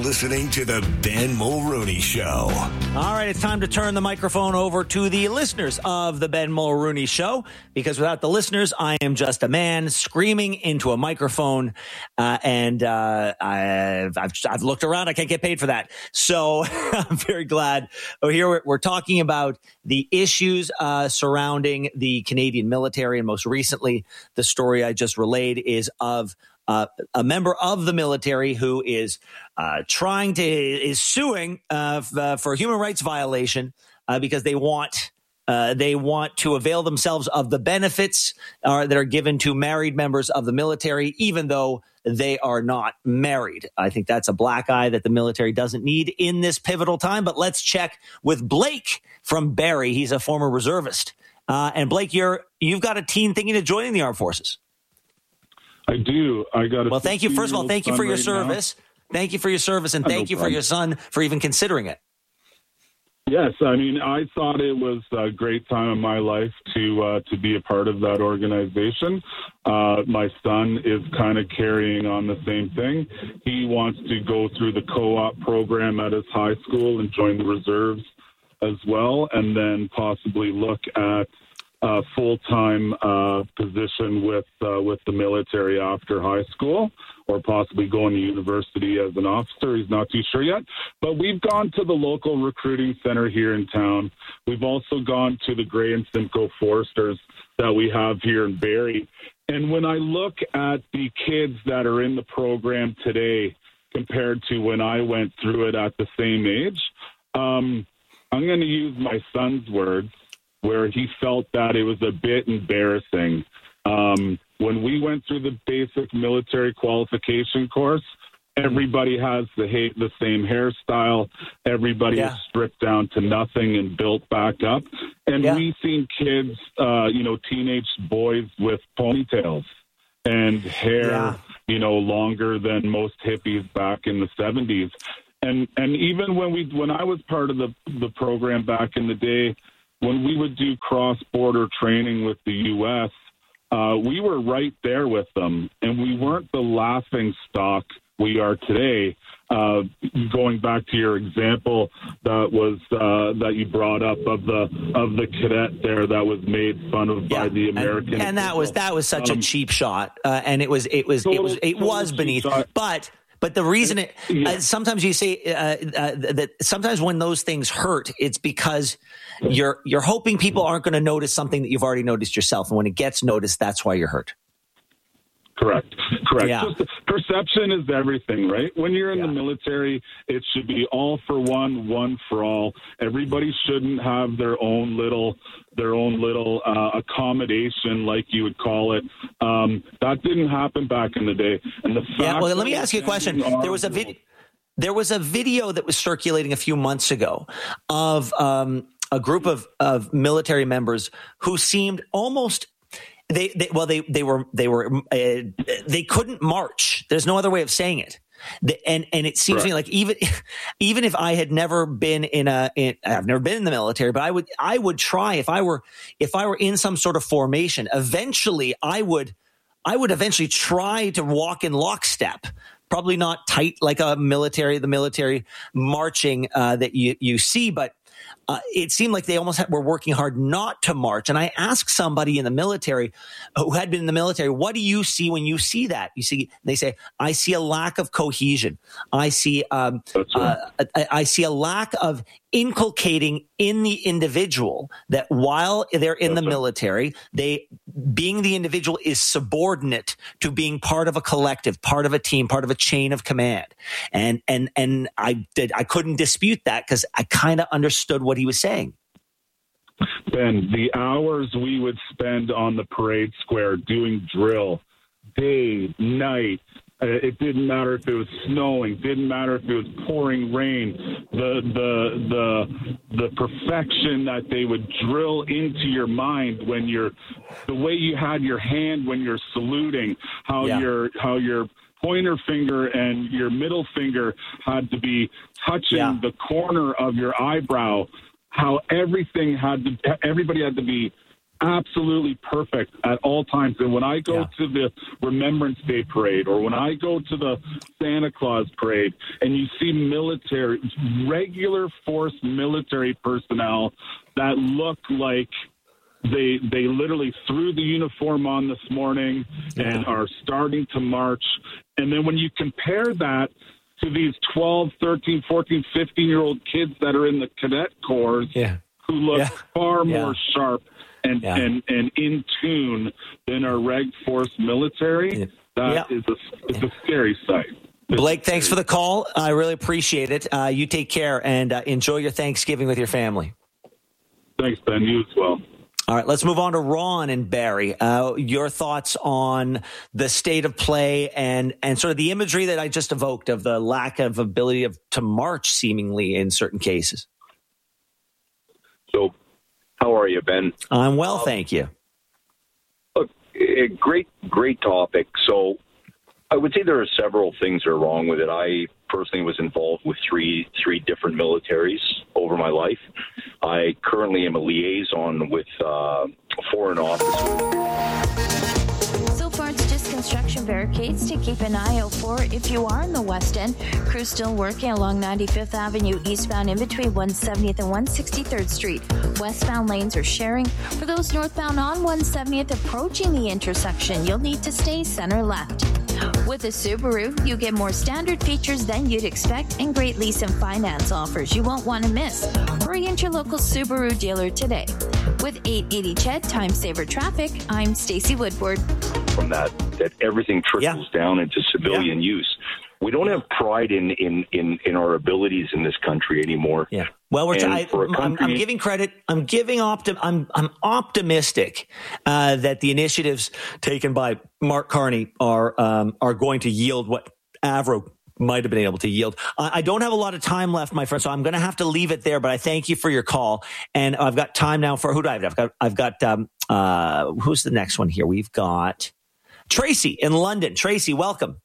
listening to the Ben Mulrooney Show. All right, it's time to turn the microphone over to the listeners of the Ben Mulrooney Show, because without the listeners, I am just a man screaming into a microphone, and I've looked around. I can't get paid for that. So I'm very glad. Here we're talking about the issues surrounding the Canadian military, and most recently, the story I just relayed is of a member of the military who is suing for human rights violation because they want to avail themselves of the benefits that are given to married members of the military, even though they are not married. I think that's a black eye that the military doesn't need in this pivotal time. But let's check with Blake from Barrie. He's a former reservist. And Blake, you've got a teen thinking of joining the armed forces. I do. Well, thank you. First of all, thank you for your service. Thank you for your service, and thank you for your son for even considering it. Yes, I mean, I thought it was a great time in my life to be a part of that organization. My son is kind of carrying on the same thing. He wants to go through the co-op program at his high school and join the reserves as well, and then possibly look at a full-time position with the military after high school, or possibly going to university as an officer. He's not too sure yet. But we've gone to the local recruiting center here in town. We've also gone to the Gray and Simcoe Foresters that we have here in Barrie. And when I look at the kids that are in the program today compared to when I went through it at the same age, I'm going to use my son's words, where he felt that it was a bit embarrassing. When we went through the basic military qualification course, everybody has the same hairstyle. Everybody is stripped down to nothing and built back up. And we've seen kids, teenage boys with ponytails and hair, longer than most hippies back in the 70s. And even when I was part of the program back in the day, when we would do cross-border training with the U.S., we were right there with them, and we weren't the laughing stock we are today. Going back to your example that you brought up of the cadet there that was made fun of by the American, and that was such a cheap shot, and it was beneath, But the reason sometimes you say that sometimes when those things hurt, it's because you're hoping people aren't going to notice something that you've already noticed yourself. And when it gets noticed, that's why you're hurt. Correct. Yeah. Just perception is everything, right? When you're in the military, it should be all for one for all. Everybody shouldn't have their own little accommodation, like you would call it. That didn't happen back in the day. And the fact let me ask you a question. There was a video that was circulating a few months ago of a group of military members who seemed almost. They couldn't march. There's no other way of saying it. And it seems to me like even if I had never been I've never been in the military, but I would try if I were in some sort of formation. Eventually, I would eventually try to walk in lockstep. Probably not tight like the military marching that you see, but. It seemed like they almost were working hard not to march. And I asked somebody in the military who had been in the military, what do you see when you see that? They say, I see a lack of cohesion. I see I see a lack of inculcating in the individual that while they're in the military, being the individual is subordinate to being part of a collective, part of a team, part of a chain of command. And I couldn't dispute that because I kind of understood what he was saying. Ben, the hours we would spend on the parade square doing drill, day, night, it didn't matter if it was snowing, didn't matter if it was pouring rain, the perfection that they would drill into your mind when the way you had your hand when you're saluting, how your pointer finger and your middle finger had to be touching the corner of your eyebrow, how everybody had to be absolutely perfect at all times. And when I go to the Remembrance Day parade, or when I go to the Santa Claus parade, and you see military, regular force military personnel that look like they literally threw the uniform on this morning and are starting to march. And then when you compare that to these 12, 13, 14, 15-year-old kids that are in the cadet corps who look far more sharp and in tune than our Reg Force military, that is a scary sight. Blake, thanks for the call. I really appreciate it. You take care and enjoy your Thanksgiving with your family. Thanks, Ben. You as well. All right, let's move on to Ron and Barrie. Your thoughts on the state of play and sort of the imagery that I just evoked of the lack of ability to march seemingly in certain cases. So, how are you, Ben? I'm well, thank you. Look, great topic. So, I would say there are several things that are wrong with it. I personally was involved with three different militaries over my life. I currently am a liaison with foreign officers. So far, it's just construction barricades to keep an eye out for. If you are in the West End, crews still working along 95th Avenue eastbound in between 170th and 163rd Street. Westbound lanes are sharing. For those northbound on 170th approaching the intersection, you'll need to stay center left. With a Subaru, you get more standard features than you'd expect and great lease and finance offers you won't want to miss. Hurry into your local Subaru dealer today. With 880 CHED Time Saver Traffic, I'm Stacey Woodward. From that everything trickles down into civilian use. We don't have pride in our abilities in this country anymore. Yeah. Well, I'm giving credit. I'm optimistic that the initiatives taken by Mark Carney are going to yield what Avro might have been able to yield. I don't have a lot of time left, my friend, so I'm going to have to leave it there. But I thank you for your call, and I've got time now for who do I have? I've got who's the next one here? We've got Tracy in London. Tracy, welcome.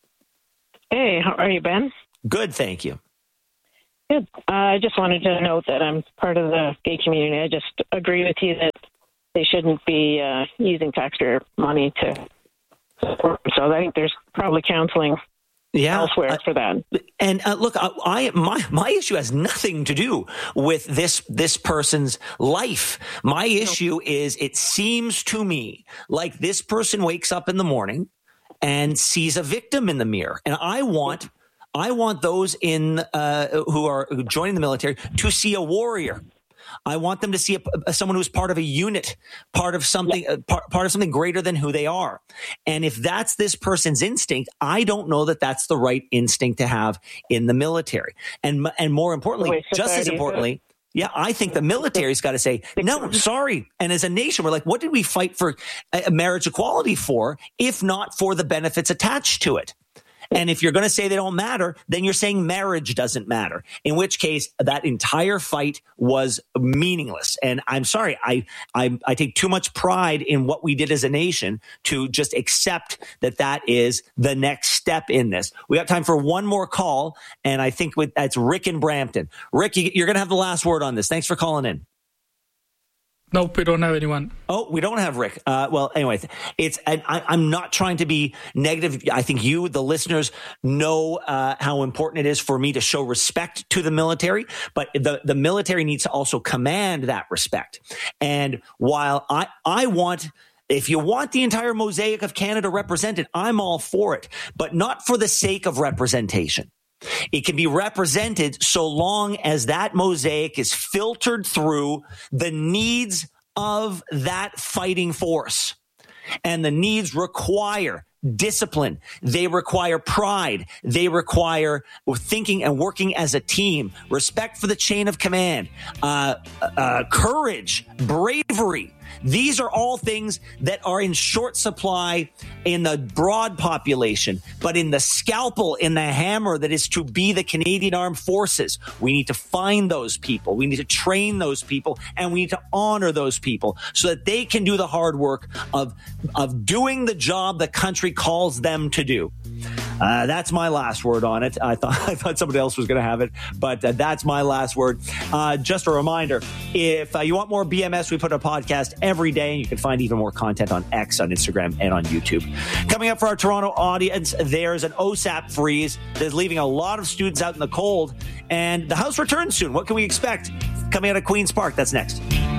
Hey, how are you, Ben? Good, thank you. Good. I just wanted to note that I'm part of the gay community. I just agree with you that they shouldn't be using taxpayer money to support them. So I think there's probably counseling elsewhere for that. And look, my issue has nothing to do with this person's life. My issue is it seems to me like this person wakes up in the morning and sees a victim in the mirror. And I want those who are joining the military to see a warrior. I want them to see someone who's part of a unit, part of something greater than who they are. And if that's this person's instinct, I don't know that that's the right instinct to have in the military. And more importantly, just as importantly, I think the military's got to say, no, sorry. And as a nation, we're like, what did we fight for marriage equality for, if not for the benefits attached to it? And if you're going to say they don't matter, then you're saying marriage doesn't matter, in which case that entire fight was meaningless. And I'm sorry, I take too much pride in what we did as a nation to just accept that is the next step in this. We got time for one more call, and I think that's Rick in Brampton. Rick, you're going to have the last word on this. Thanks for calling in. Nope, we don't have anyone. Oh, we don't have Rick. Well, anyway, I'm not trying to be negative. I think you, the listeners, know how important it is for me to show respect to the military, but the military needs to also command that respect. And while I want, if you want the entire mosaic of Canada represented, I'm all for it, but not for the sake of representation. It can be represented so long as that mosaic is filtered through the needs of that fighting force. And the needs require discipline. They require pride. They require thinking and working as a team, respect for the chain of command, courage, bravery. These are all things that are in short supply in the broad population, but in the scalpel, in the hammer that is to be the Canadian Armed Forces, we need to find those people. We need to train those people, and we need to honor those people so that they can do the hard work of doing the job the country calls them to do. That's my last word on it. I thought somebody else was going to have it, but that's my last word. Just a reminder, if you want more BMS, we put a podcast every day, and you can find even more content on X, on Instagram, and on YouTube. Coming up for our Toronto audience, there's an OSAP freeze that is leaving a lot of students out in the cold, and the House returns soon. What can we expect coming out of Queen's Park? That's next.